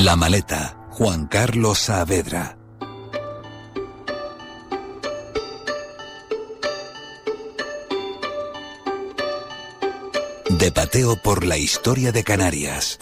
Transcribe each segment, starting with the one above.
La Maleta, Juan Carlos Saavedra. De paseo por la historia de Canarias.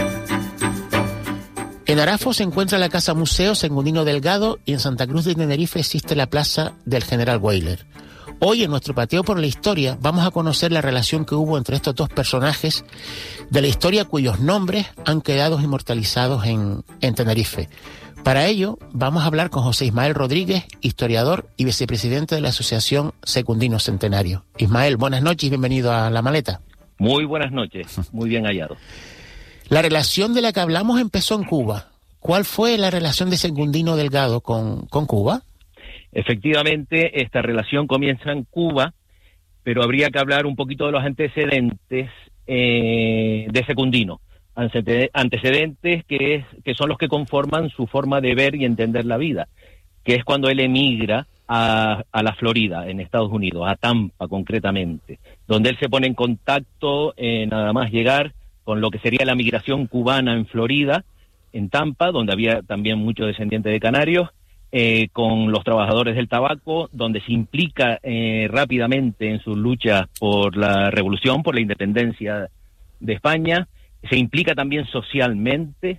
En Arafo se encuentra la Casa Museo Secundino Delgado y en Santa Cruz de Tenerife existe la Plaza del General Weyler. Hoy en nuestro paseo por la historia vamos a conocer la relación que hubo entre estos dos personajes de la historia cuyos nombres han quedado inmortalizados en Tenerife. Para ello vamos a hablar con José Ismael Rodríguez, historiador y vicepresidente de la Asociación Secundino Centenario. Ismael, buenas noches y bienvenido a La Maleta. Muy buenas noches, muy bien hallado. La relación de la que hablamos empezó en Cuba. ¿Cuál fue la relación de Secundino Delgado con Cuba? Efectivamente, esta relación comienza en Cuba, pero habría que hablar un poquito de los antecedentes de Secundino. Antecedentes que son los que conforman su forma de ver y entender la vida, que es cuando él emigra a la Florida, en Estados Unidos, a Tampa concretamente, donde él se pone en contacto, nada más llegar, con lo que sería la migración cubana en Florida, en Tampa, donde había también muchos descendientes de canarios, con los trabajadores del tabaco, donde se implica rápidamente en sus luchas por la revolución, por la independencia de España, se implica también socialmente,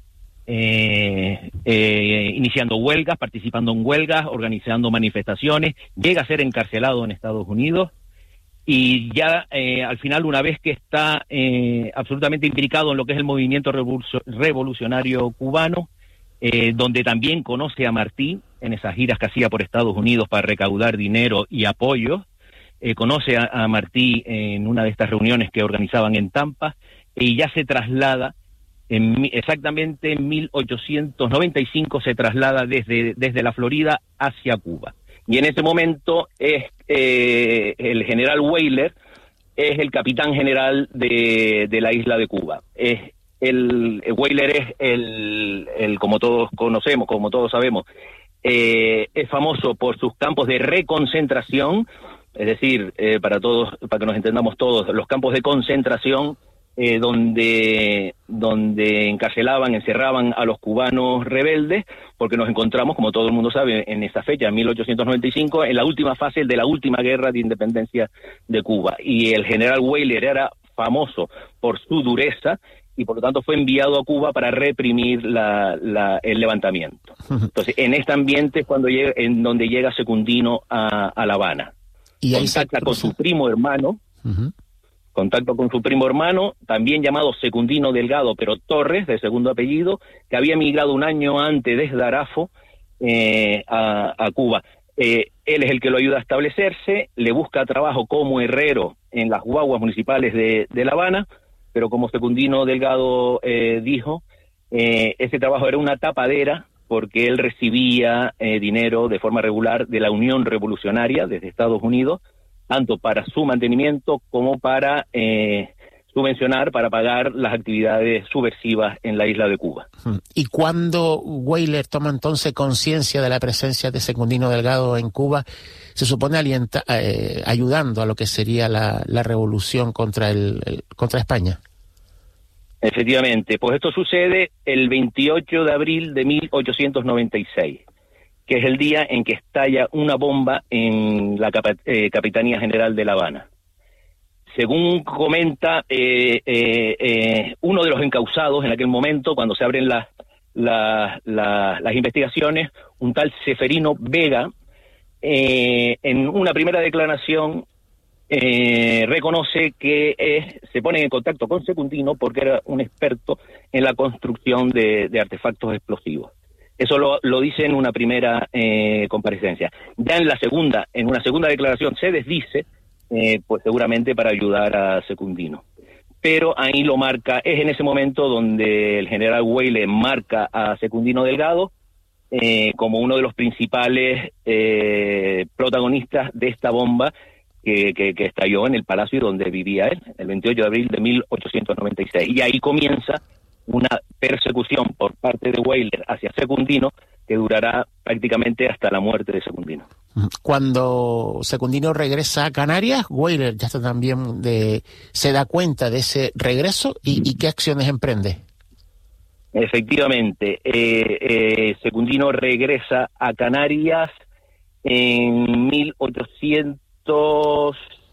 iniciando huelgas, participando en huelgas, organizando manifestaciones, llega a ser encarcelado en Estados Unidos, y ya al final, una vez que está absolutamente implicado en lo que es el movimiento revolucionario cubano, donde también conoce a Martí en esas giras que hacía por Estados Unidos para recaudar dinero y apoyo, conoce a Martí en una de estas reuniones que organizaban en Tampa, y ya se traslada, exactamente en 1895 se traslada desde la Florida hacia Cuba. Y en ese momento el general Weyler es el capitán general de la isla de Cuba. Weyler es como todos conocemos, como todos sabemos, es famoso por sus campos de reconcentración, es decir, para que nos entendamos todos, los campos de concentración donde encarcelaban, encerraban a los cubanos rebeldes, porque nos encontramos, como todo el mundo sabe, en esa fecha, en 1895, en la última fase de la última guerra de independencia de Cuba. Y el general Weyler era famoso por su dureza, y por lo tanto fue enviado a Cuba para reprimir el levantamiento. Entonces, en este ambiente es donde llega Secundino a La Habana. Y contacta con su primo hermano, también llamado Secundino Delgado, pero Torres, de segundo apellido, que había emigrado un año antes desde Arafo a Cuba. Él es el que lo ayuda a establecerse, le busca trabajo como herrero en las guaguas municipales de La Habana, pero como Secundino Delgado dijo, ese trabajo era una tapadera, porque él recibía dinero de forma regular de la Unión Revolucionaria desde Estados Unidos, tanto para su mantenimiento como para subvencionar, para pagar las actividades subversivas en la isla de Cuba. ¿Y cuando Weyler toma entonces conciencia de la presencia de Secundino Delgado en Cuba, se supone ayudando a lo que sería la revolución contra España? Efectivamente, pues esto sucede el 28 de abril de 1896, que es el día en que estalla una bomba en la Capitanía General de La Habana. Según comenta uno de los encausados en aquel momento, cuando se abren las investigaciones, un tal Seferino Vega, en una primera declaración, reconoce que se pone en contacto con Secundino porque era un experto en la construcción de artefactos explosivos. Eso lo dice en una primera comparecencia. Ya en una segunda declaración se desdice, pues seguramente para ayudar a Secundino. Pero ahí lo marca, es en ese momento donde el general Weyler marca a Secundino Delgado como uno de los principales protagonistas de esta bomba que estalló en el palacio donde vivía él, el 28 de abril de 1896. Y ahí comienza una persecución por parte de Weyler hacia Secundino que durará prácticamente hasta la muerte de Secundino. Cuando Secundino regresa a Canarias, Weyler ya está también se da cuenta de ese regreso y ¿qué acciones emprende? Efectivamente, Secundino regresa a Canarias en 1800,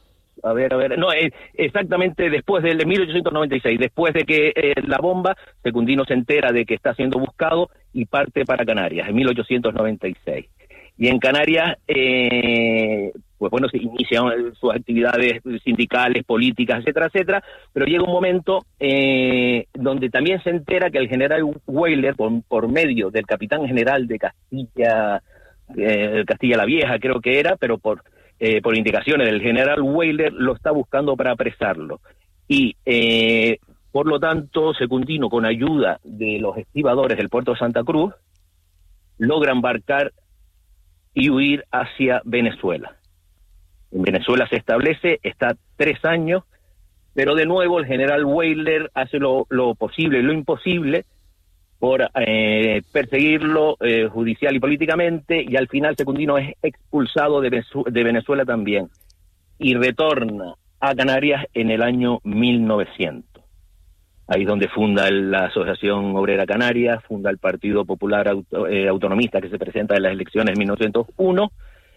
exactamente después del 1896, después de que la bomba, Secundino se entera de que está siendo buscado y parte para Canarias en 1896. Y en Canarias, pues bueno, se inician sus actividades sindicales, políticas, etcétera, etcétera, pero llega un momento donde también se entera que el general Weyler, por medio del capitán general de Castilla la Vieja, creo que era, pero por indicaciones del general Weyler, lo está buscando para apresarlo. Y por lo tanto, Secundino, con ayuda de los estibadores del puerto de Santa Cruz, logra embarcar y huir hacia Venezuela. En Venezuela se establece, está 3 años, pero de nuevo el general Weyler hace lo posible y lo imposible por perseguirlo judicial y políticamente, y al final Secundino es expulsado de Venezuela también, y retorna a Canarias en el año 1900. Ahí es donde funda la Asociación Obrera Canaria, funda el Partido Popular Autonomista, que se presenta en las elecciones de 1901,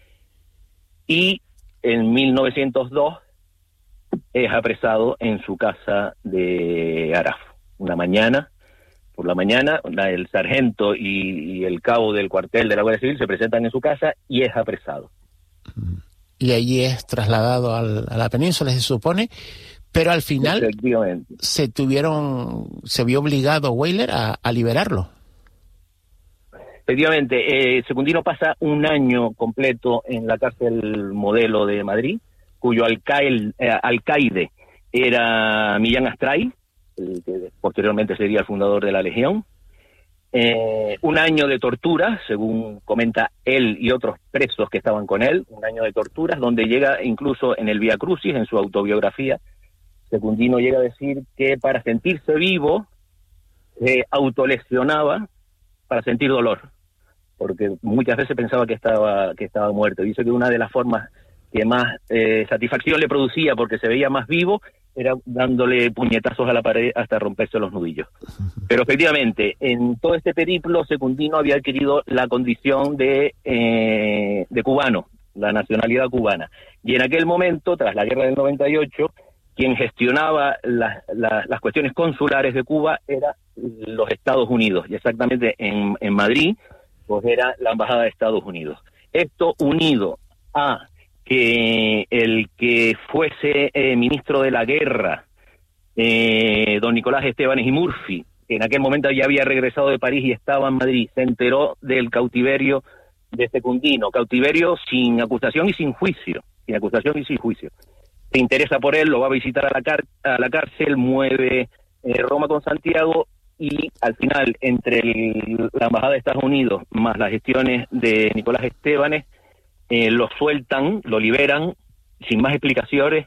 y en 1902 es apresado en su casa de Arafo. Por la mañana, el sargento y el cabo del cuartel de la Guardia Civil se presentan en su casa y es apresado. Y allí es trasladado a la península, se supone. Pero al final se vio obligado Weyler a liberarlo. Efectivamente, Secundino pasa un año completo en la cárcel Modelo de Madrid, cuyo alcaide era Millán Astray, el que posteriormente sería el fundador de la Legión. Un año de tortura, según comenta él y otros presos que estaban con él, un año de torturas, donde llega incluso en el Vía Crucis, en su autobiografía, Secundino llega a decir que para sentirse vivo se autolesionaba para sentir dolor, porque muchas veces pensaba que estaba muerto. Dice que una de las formas que más satisfacción le producía, porque se veía más vivo, era dándole puñetazos a la pared hasta romperse los nudillos. Pero efectivamente, en todo este periplo, Secundino había adquirido la condición de cubano, la nacionalidad cubana. Y en aquel momento, tras la guerra del 98, quien gestionaba las cuestiones consulares de Cuba era los Estados Unidos, y exactamente en Madrid, pues era la Embajada de Estados Unidos. Esto unido a que el que fuese ministro de la guerra, don Nicolás Estebanes y Murphy, que en aquel momento ya había regresado de París y estaba en Madrid, se enteró del cautiverio de Secundino, cautiverio sin acusación y sin juicio, se interesa por él, lo va a visitar a la cárcel, mueve Roma con Santiago, y al final, entre la Embajada de Estados Unidos más las gestiones de Nicolás Estebanes, lo sueltan, lo liberan sin más explicaciones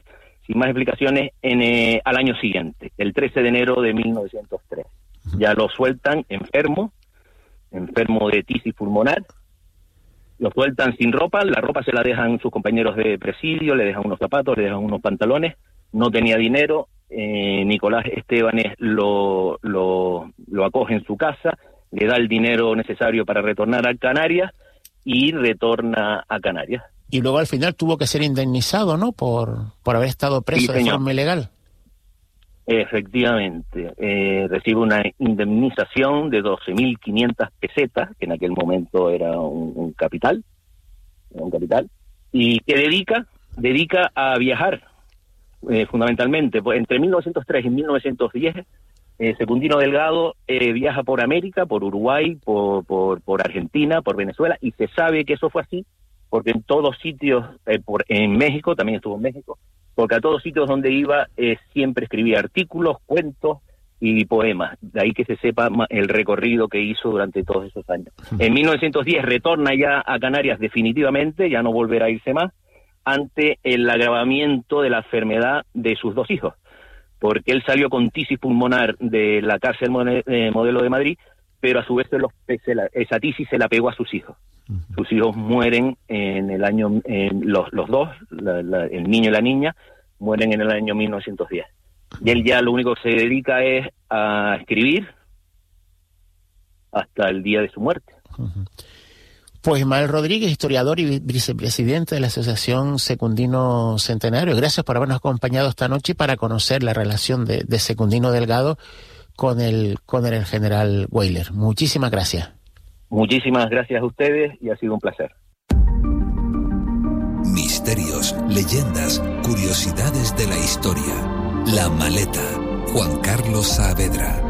al año siguiente, el 13 de enero de 1903. Ya lo sueltan enfermo de tisis pulmonar. Lo sueltan sin ropa, la ropa se la dejan sus compañeros de presidio, le dejan unos zapatos, le dejan unos pantalones, no tenía dinero. Nicolás Estebanes lo acoge en su casa, le da el dinero necesario para retornar a Canarias y retorna a Canarias. Y luego al final tuvo que ser indemnizado, ¿no?, por haber estado preso de forma ilegal. Efectivamente, recibe una indemnización de 12.500 pesetas, que en aquel momento era un capital, y que dedica a viajar, fundamentalmente. Pues entre 1903 y 1910, Secundino Delgado viaja por América, por Uruguay, por Argentina, por Venezuela, y se sabe que eso fue así, porque en todos sitios, en México, también estuvo en México, porque a todos sitios donde iba siempre escribía artículos, cuentos y poemas. De ahí que se sepa el recorrido que hizo durante todos esos años. En 1910 retorna ya a Canarias definitivamente, ya no volverá a irse más, ante el agravamiento de la enfermedad de sus 2 hijos, porque él salió con tisis pulmonar de la cárcel Modelo de Madrid, pero a su vez esa tisis se la pegó a sus hijos. Sus hijos mueren en el año, los dos, el niño y la niña, mueren en el año 1910. Y él ya lo único que se dedica es a escribir hasta el día de su muerte. Pues Ismael Rodríguez, historiador y vicepresidente de la Asociación Secundino Centenario, gracias por habernos acompañado esta noche para conocer la relación de Secundino Delgado con el general Weyler. Muchísimas gracias. Muchísimas gracias a ustedes y ha sido un placer. Misterios, leyendas, curiosidades de la historia. La Maleta. Juan Carlos Saavedra.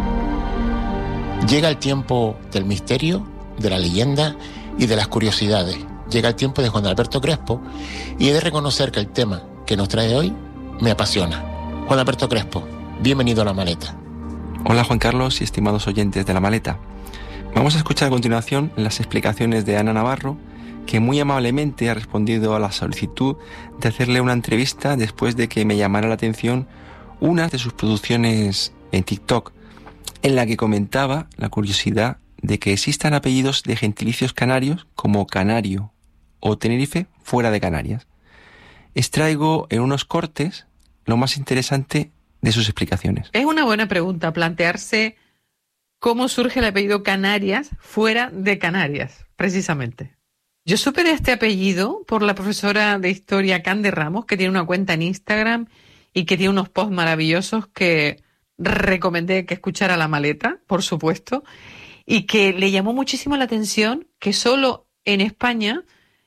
Llega el tiempo del misterio, de la leyenda y de las curiosidades. Llega el tiempo de Juan Alberto Crespo y he de reconocer que el tema que nos trae hoy me apasiona. Juan Alberto Crespo, bienvenido a La Maleta. Hola Juan Carlos y estimados oyentes de La Maleta. Vamos a escuchar a continuación las explicaciones de Ana Navarro, que muy amablemente ha respondido a la solicitud de hacerle una entrevista después de que me llamara la atención una de sus producciones en TikTok, en la que comentaba la curiosidad de que existan apellidos de gentilicios canarios como Canario o Tenerife fuera de Canarias. Extraigo en unos cortes lo más interesante de sus explicaciones. Es una buena pregunta plantearse cómo surge el apellido Canarias fuera de Canarias, precisamente. Yo supe de este apellido por la profesora de historia Cande Ramos, que tiene una cuenta en Instagram y que tiene unos posts maravillosos que recomendé que escuchara La Maleta, por supuesto, y que le llamó muchísimo la atención que solo en España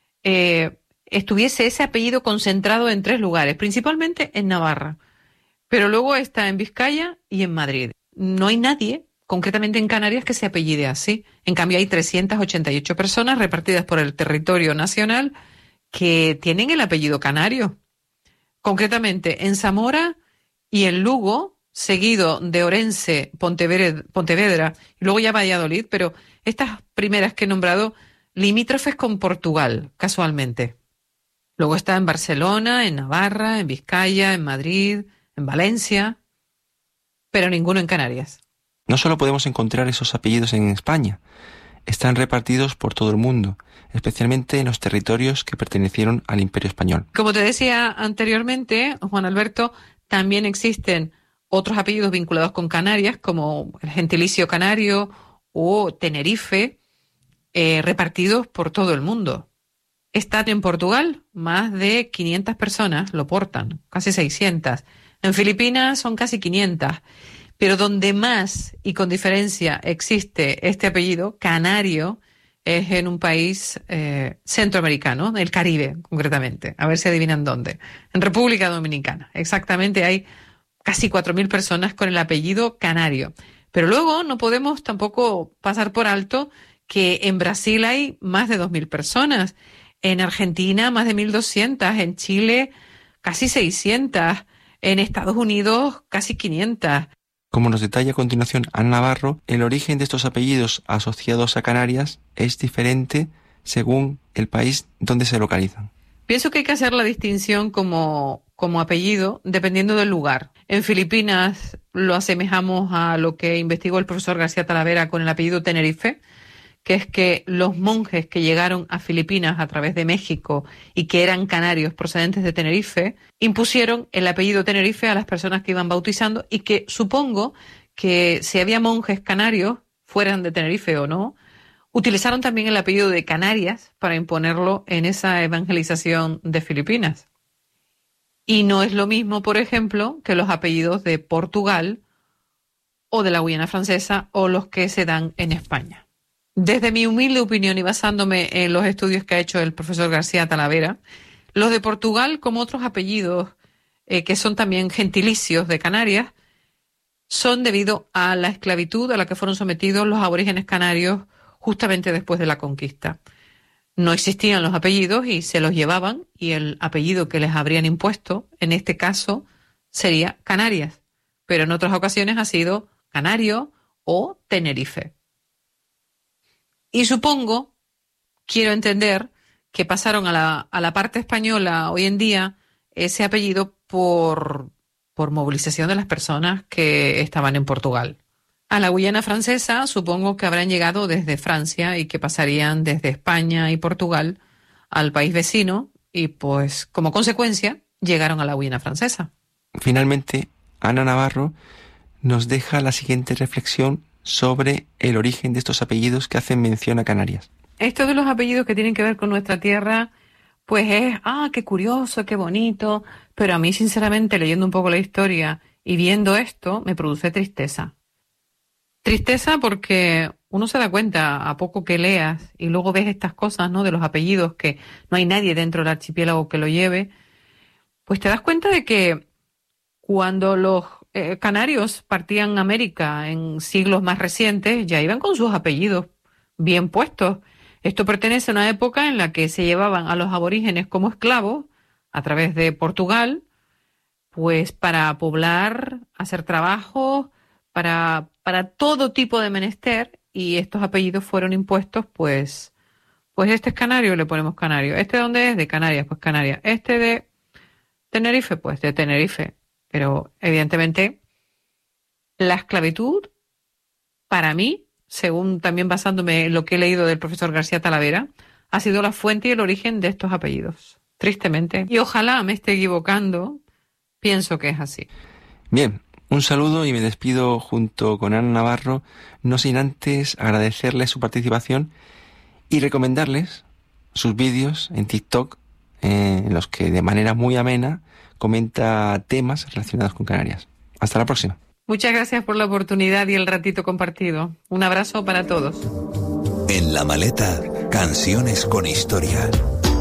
estuviese ese apellido concentrado en 3 lugares, principalmente en Navarra, pero luego está en Vizcaya y en Madrid. No hay nadie, concretamente en Canarias, que se apellide así. En cambio hay 388 personas repartidas por el territorio nacional que tienen el apellido canario. Concretamente en Zamora y en Lugo, seguido de Orense, Pontevedra y luego ya Valladolid, pero estas primeras que he nombrado limítrofes con Portugal, casualmente. Luego está en Barcelona, en Navarra, en Vizcaya, en Madrid, en Valencia, pero ninguno en Canarias. No solo podemos encontrar esos apellidos en España, están repartidos por todo el mundo, especialmente en los territorios que pertenecieron al Imperio Español. Como te decía anteriormente, Juan Alberto, también existen otros apellidos vinculados con Canarias, como el gentilicio canario o Tenerife, repartidos por todo el mundo. Están en Portugal, más de 500 personas lo portan, casi 600. En Filipinas son casi 500. Pero donde más y con diferencia existe este apellido, canario, es en un país centroamericano, el Caribe concretamente. A ver si adivinan dónde. En República Dominicana. Exactamente, hay casi 4.000 personas con el apellido canario. Pero luego no podemos tampoco pasar por alto que en Brasil hay más de 2.000 personas, en Argentina más de 1.200, en Chile casi 600, en Estados Unidos casi 500. Como nos detalla a continuación Ana Navarro, el origen de estos apellidos asociados a Canarias es diferente según el país donde se localizan. Pienso que hay que hacer la distinción como apellido dependiendo del lugar. En Filipinas lo asemejamos a lo que investigó el profesor García Talavera con el apellido Tenerife, que es que los monjes que llegaron a Filipinas a través de México y que eran canarios procedentes de Tenerife, impusieron el apellido Tenerife a las personas que iban bautizando y que supongo que si había monjes canarios, fueran de Tenerife o no, utilizaron también el apellido de Canarias para imponerlo en esa evangelización de Filipinas. Y no es lo mismo, por ejemplo, que los apellidos de Portugal o de la Guayana Francesa o los que se dan en España. Desde mi humilde opinión y basándome en los estudios que ha hecho el profesor García Talavera, los de Portugal, como otros apellidos que son también gentilicios de Canarias, son debido a la esclavitud a la que fueron sometidos los aborígenes canarios justamente después de la conquista. No existían los apellidos y se los llevaban, y el apellido que les habrían impuesto, en este caso, sería Canarias, pero en otras ocasiones ha sido Canario o Tenerife. Y supongo, quiero entender, que pasaron a la parte española hoy en día ese apellido por movilización de las personas que estaban en Portugal. A la Guayana Francesa supongo que habrán llegado desde Francia y que pasarían desde España y Portugal al país vecino y pues como consecuencia llegaron a la Guayana Francesa. Finalmente, Ana Navarro nos deja la siguiente reflexión sobre el origen de estos apellidos que hacen mención a Canarias. Esto de los apellidos que tienen que ver con nuestra tierra, pues es, qué curioso, qué bonito, pero a mí, sinceramente, leyendo un poco la historia y viendo esto, me produce tristeza. Tristeza porque uno se da cuenta, a poco que leas, y luego ves estas cosas, ¿no?, de los apellidos, que no hay nadie dentro del archipiélago que lo lleve, pues te das cuenta de que cuando los canarios partían a América en siglos más recientes, ya iban con sus apellidos bien puestos. Esto pertenece a una época en la que se llevaban a los aborígenes como esclavos a través de Portugal, pues para poblar, hacer trabajo, para todo tipo de menester, y estos apellidos fueron impuestos, pues este es canario, le ponemos canario. ¿Este de dónde es? De Canarias, pues Canarias. Este de Tenerife, pues de Tenerife. Pero evidentemente la esclavitud, para mí, según también basándome en lo que he leído del profesor García Talavera, ha sido la fuente y el origen de estos apellidos, tristemente. Y ojalá me esté equivocando, pienso que es así. Bien, un saludo y me despido junto con Ana Navarro, no sin antes agradecerles su participación y recomendarles sus vídeos en TikTok, en los que de manera muy amena comenta temas relacionados con Canarias. Hasta la próxima. Muchas gracias por la oportunidad y el ratito compartido. Un abrazo para todos. En La Maleta, canciones con historia.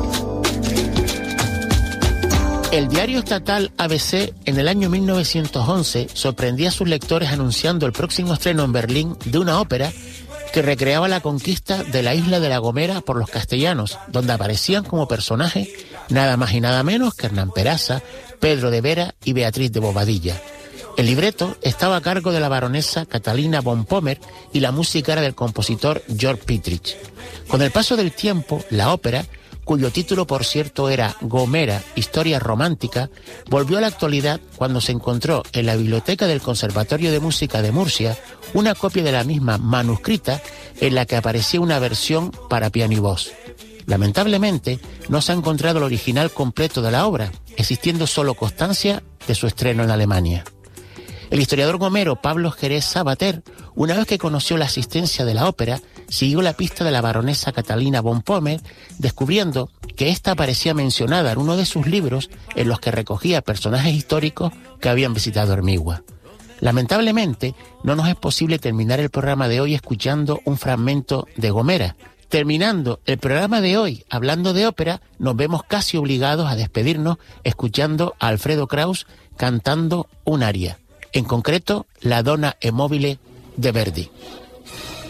El diario estatal ABC en el año 1911 sorprendía a sus lectores anunciando el próximo estreno en Berlín de una ópera que recreaba la conquista de la isla de La Gomera por los castellanos, donde aparecían como personajes nada más y nada menos que Hernán Peraza, Pedro de Vera y Beatriz de Bobadilla. El libreto estaba a cargo de la baronesa Catalina von Pommer y la música era del compositor Georg Pitrich. Con el paso del tiempo, la ópera, cuyo título por cierto era Gomera, historia romántica, volvió a la actualidad cuando se encontró en la biblioteca del Conservatorio de Música de Murcia una copia de la misma manuscrita en la que aparecía una versión para piano y voz. Lamentablemente, no se ha encontrado el original completo de la obra, existiendo solo constancia de su estreno en Alemania. El historiador gomero Pablo Jerez Sabater, una vez que conoció la existencia de la ópera, siguió la pista de la baronesa Catalina von Pommer, descubriendo que ésta aparecía mencionada en uno de sus libros en los que recogía personajes históricos que habían visitado Hermigua. Lamentablemente, no nos es posible terminar el programa de hoy escuchando un fragmento de Gomera. Terminando el programa de hoy hablando de ópera, nos vemos casi obligados a despedirnos escuchando a Alfredo Kraus cantando un aria, en concreto la Donna e Mobile de Verdi.